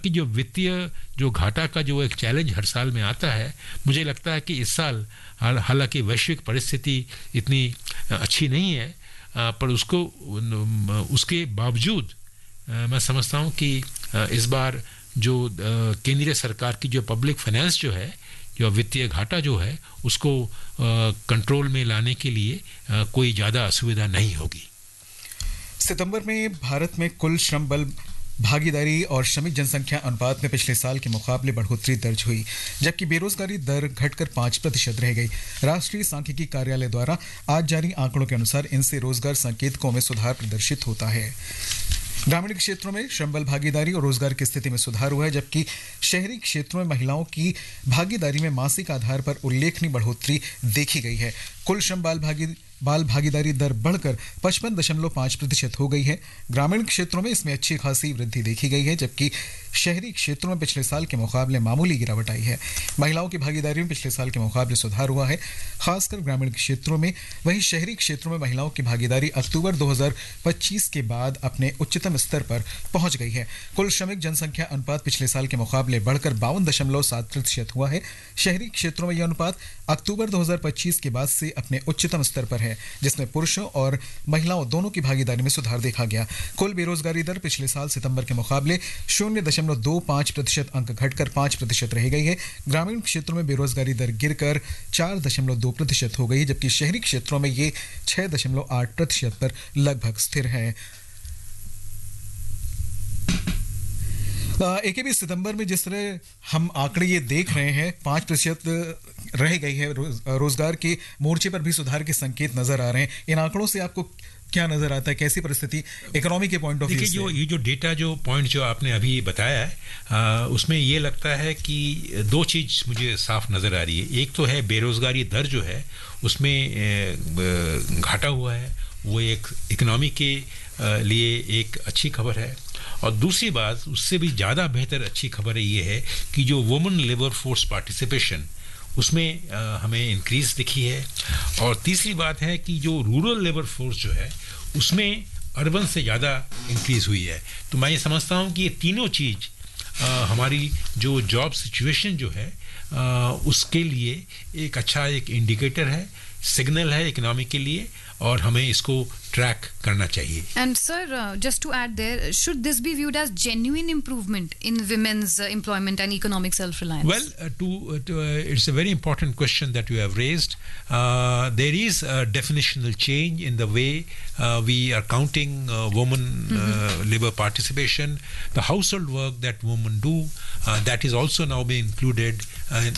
बाकी जो वित्तीय जो घाटा का जो एक चैलेंज हर साल में आता है, मुझे लगता है कि इस साल हालांकि वैश्विक परिस्थिति इतनी अच्छी नहीं है, पर उसके बावजूद मैं समझता हूँ कि इस बार जो केंद्रीय सरकार की जो पब्लिक फाइनेंस जो है, जो वित्तीय घाटा जो है, उसको कंट्रोल में लाने के लिए कोई ज़्यादा असुविधा नहीं होगी। सितंबर में भारत में कुल श्रम बल भागीदारी और श्रमिक जनसंख्या अनुपात में पिछले साल के मुकाबले बढ़ोतरी दर्ज हुई, जबकि बेरोजगारी दर घटकर 5% रह गई। राष्ट्रीय सांख्यिकी कार्यालय द्वारा आज जारी आंकड़ों के अनुसार इनसे रोजगार संकेतकों में सुधार प्रदर्शित होता है। ग्रामीण क्षेत्रों में श्रम बल भागीदारी और रोजगार की स्थिति में सुधार हुआ है, जबकि शहरी क्षेत्रों में महिलाओं की भागीदारी में मासिक आधार पर उल्लेखनीय बढ़ोतरी देखी गई है। कुल श्रम बाल भागीदारी दर बढ़कर 55.5% हो गई है। ग्रामीण क्षेत्रों में इसमें अच्छी खासी वृद्धि देखी गई है, जबकि शहरी क्षेत्रों में पिछले साल के मुकाबले मामूली गिरावट आई है। महिलाओं की भागीदारी में पिछले साल के मुकाबले सुधार हुआ है, खासकर ग्रामीण क्षेत्रों में। वहीं शहरी क्षेत्रों में महिलाओं की भागीदारी अक्टूबर 2025 के बाद अपने उच्चतम स्तर पर पहुंच गई है। कुल श्रमिक जनसंख्या अनुपात पिछले साल के मुकाबले बढ़कर 52.7% हुआ है। शहरी क्षेत्रों में यह अनुपात अक्टूबर 2025 के बाद से अपने उच्चतम स्तर पर है, जिसमें पुरुषों और महिलाओं दोनों की भागीदारी में सुधार देखा गया। कुल बेरोजगारी दर पिछले साल सितंबर के मुकाबले 0.25% अंक घटकर 5% रह गई है। ग्रामीण क्षेत्रों में बेरोजगारी दर गिरकर 4.2% हो गई, जबकि शहरी क्षेत्रों में ये 6.8% पर लगभग स्थिर है। एक भी सितंबर में जिस तरह हम आंकड़े ये देख रहे हैं, 5% रह गई है। रोजगार के मोर्चे पर भी सुधार के संकेत नजर आ रहे हैं। इन आंकड़ों से आपको क्या नजर आता है, कैसी परिस्थिति इकोनॉमी के पॉइंट ऑफ व्यू से? ये जो डेटा जो पॉइंट जो आपने अभी बताया है, उसमें ये लगता है कि दो चीज मुझे साफ नजर आ रही है। एक तो है बेरोजगारी दर जो है उसमें घाटा हुआ है, वो एक इकोनॉमी के लिए एक अच्छी खबर है। और दूसरी बात, उससे भी ज़्यादा बेहतर अच्छी खबर ये है कि जो वुमेन लेबर फोर्स पार्टिसिपेशन उसमें हमें इंक्रीज दिखी है। और तीसरी बात है कि जो रूरल लेबर फोर्स जो है उसमें अर्बन से ज़्यादा इंक्रीज हुई है। तो मैं ये समझता हूँ कि ये तीनों चीज़ हमारी जो जॉब सिचुएशन जो है उसके लिए एक अच्छा एक इंडिकेटर है, सिग्नल है इकोनॉमी के लिए, और हमें इसको ट्रैक करना चाहिए। And sir, just to add there, should this be viewed as genuine improvement in women's employment and economic self-reliance? Well, it's a very important question that you have raised. There is a definitional change in the way we are counting women labor participation. The household work that women do, that is also now being included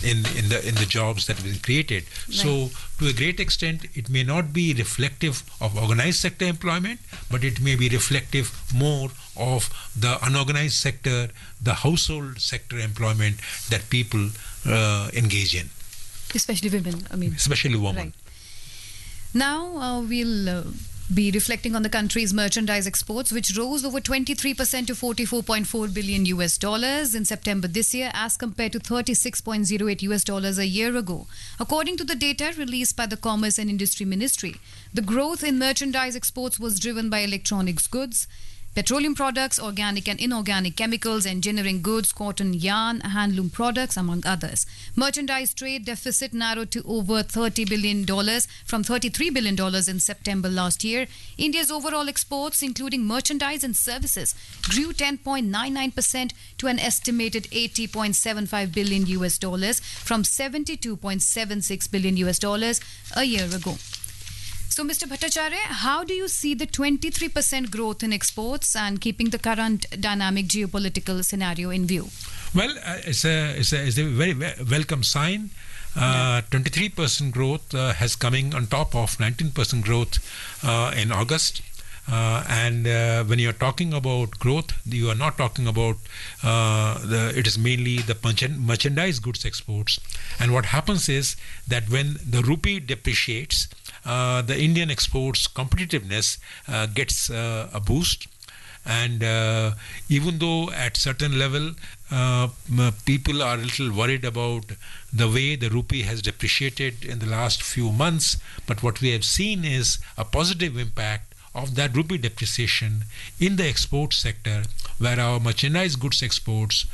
in the jobs that have been created. Right. So, to a great extent, it may not be reflective of organized sector employment, but it may be reflective more of the unorganized sector, the household sector employment that people engage in. Especially women, I mean. Especially women. Right. Now we'll be reflecting on the country's merchandise exports, which rose over 23% to $44.4 billion in September this year, as compared to $36.08 a year ago. According to the data released by the Commerce and Industry Ministry, the growth in merchandise exports was driven by electronics goods, petroleum products, organic and inorganic chemicals, engineering goods, cotton, yarn, handloom products, among others. Merchandise trade deficit narrowed to over $30 billion from $33 billion in September last year. India's overall exports, including merchandise and services, grew 10.99% to an estimated $80.75 billion from $72.76 billion a year ago. So, Mr. Bhattacharya, how do you see the 23% growth in exports and keeping the current dynamic geopolitical scenario in view? Well, it's a very welcome sign. 23% growth has coming on top of 19% growth in August. And when you're talking about growth, you are not talking about it is mainly the merchandise goods exports. And what happens is that when the rupee depreciates, the Indian exports competitiveness gets a boost. And even though at certain level people are a little worried about the way the rupee has depreciated in the last few months, but what we have seen is a positive impact of that rupee depreciation in the export sector, where our merchandise goods exports